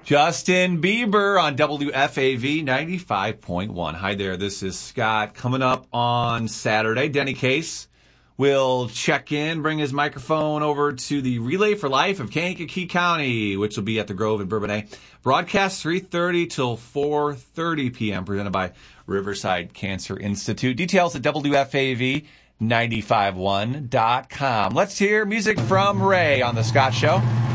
Justin Bieber on WFAV 95.1. Hi there, this is Scott. Coming up on Saturday, Denny Case will check in, bring his microphone over to the Relay for Life of Kankakee County, which will be at the Grove in Bourbonnais. Broadcast 3:30 till 4:30 p.m., presented by Riverside Cancer Institute. Details at WFAV951.com. Let's hear music from Ray on The Scott Show.